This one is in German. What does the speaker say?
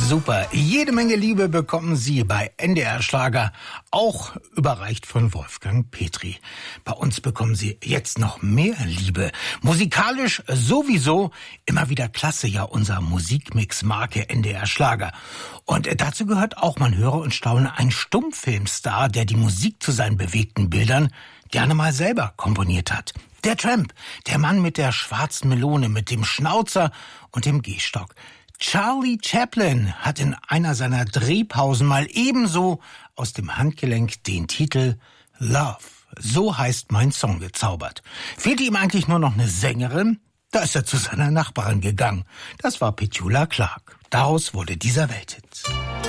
Super, jede Menge Liebe bekommen Sie bei NDR Schlager, auch überreicht von Wolfgang Petri. Bei uns bekommen Sie jetzt noch mehr Liebe. Musikalisch sowieso, immer wieder klasse, ja, unser Musikmix-Marke NDR Schlager. Und dazu gehört auch, man höre und staune, ein Stummfilmstar, der die Musik zu seinen bewegten Bildern gerne mal selber komponiert hat. Der Tramp, der Mann mit der schwarzen Melone, mit dem Schnauzer und dem Gehstock. Charlie Chaplin hat in einer seiner Drehpausen mal ebenso aus dem Handgelenk den Titel Love, so heißt mein Song, gezaubert. Fehlte ihm eigentlich nur noch eine Sängerin? Da ist er zu seiner Nachbarin gegangen. Das war Petula Clark. Daraus wurde dieser Welthit.